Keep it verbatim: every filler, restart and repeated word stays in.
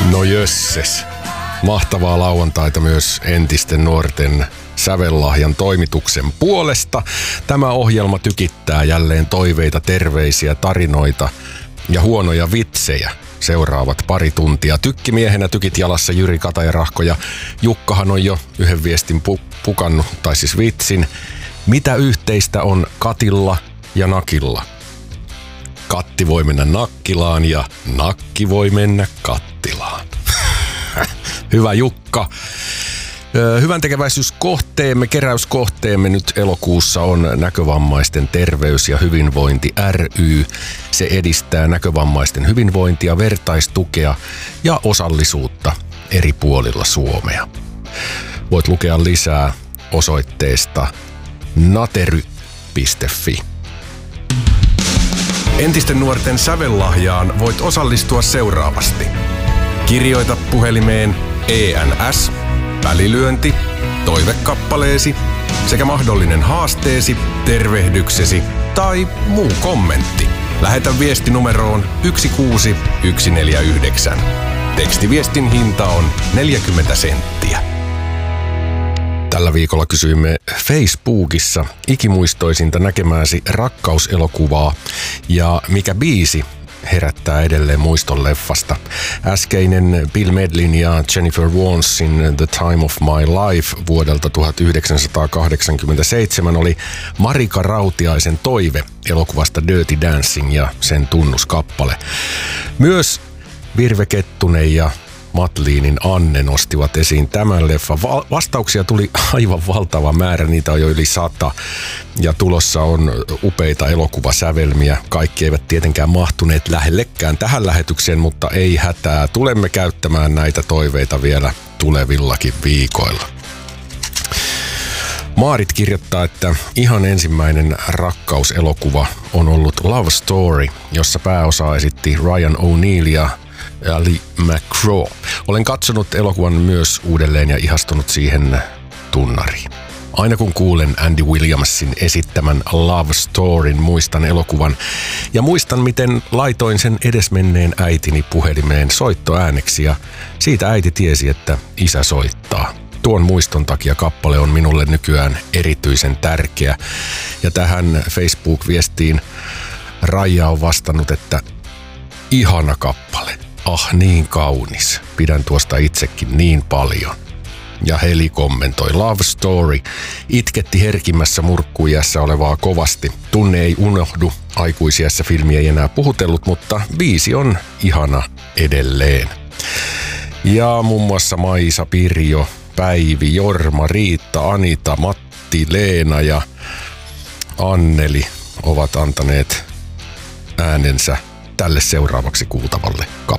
No jösses. Mahtavaa lauantaita myös entisten nuorten sävellahjan toimituksen puolesta. Tämä ohjelma tykittää jälleen toiveita, terveisiä, tarinoita ja huonoja vitsejä. Seuraavat pari tuntia. Tykkimiehenä tykit jalassa Jyri Katajarahko ja Jukkahan on jo yhden viestin pu- pukannut, tai siis vitsin. Mitä yhteistä on Katilla ja Nakilla? Katti voi mennä nakkilaan ja nakki voi mennä kattilaan. Hyvä Jukka. Hyvän tekeväisyyskohteemme, keräyskohteemme nyt elokuussa on Näkövammaisten terveys- ja hyvinvointi ry. Se edistää näkövammaisten hyvinvointia, vertaistukea ja osallisuutta eri puolilla Suomea. Voit lukea lisää osoitteesta natery piste fi. Entisten nuorten sävellahjaan voit osallistua seuraavasti. Kirjoita puhelimeen E N S, välilyönti, toivekappaleesi sekä mahdollinen haasteesi, tervehdyksesi tai muu kommentti. Lähetä viesti numeroon yksi kuusi yksi neljä yhdeksän. Tekstiviestin hinta on neljäkymmentä senttiä. Tällä viikolla kysyimme Facebookissa ikimuistoisinta näkemääsi rakkauselokuvaa ja mikä biisi herättää edelleen muiston leffasta. Äskeinen Bill Medlin ja Jennifer Warnesin The Time of My Life vuodelta tuhatyhdeksänsataakahdeksankymmentäseitsemän oli Marika Rautiaisen toive elokuvasta Dirty Dancing ja sen tunnuskappale. Myös Virve Kettunen ja Matliinin Anne nostivat esiin tämän leffan. Va- vastauksia tuli aivan valtava määrä, niitä on jo yli sata. Ja tulossa on upeita elokuvasävelmiä. Kaikki eivät tietenkään mahtuneet lähellekään tähän lähetykseen, mutta ei hätää. Tulemme käyttämään näitä toiveita vielä tulevillakin viikoilla. Maarit kirjoittaa, että ihan ensimmäinen rakkauselokuva on ollut Love Story, jossa pääosa esitti Ryan O'Neal ja Ali McGraw. Olen katsonut elokuvan myös uudelleen ja ihastunut siihen tunnariin. Aina kun kuulen Andy Williamsin esittämän Love Storyn, muistan elokuvan ja muistan, miten laitoin sen edesmenneen äitini puhelimeen soittoääneksi ja siitä äiti tiesi, että isä soittaa. Tuon muiston takia kappale on minulle nykyään erityisen tärkeä. Ja tähän Facebook-viestiin Raija on vastannut, että ihana kappale. Ah, niin kaunis. Pidän tuosta itsekin niin paljon. Ja Heli kommentoi Love Story. Itketti herkimmässä murkkuiässä olevaa kovasti. Tunne ei unohdu. Aikuisiässä filmi ei enää puhutellut, mutta biisi on ihana edelleen. Ja muun muassa Maisa, Pirjo, Päivi, Jorma, Riitta, Anita, Matti, Leena ja Anneli ovat antaneet äänensä tälle seuraavaksi kuultavalle kappaleelle.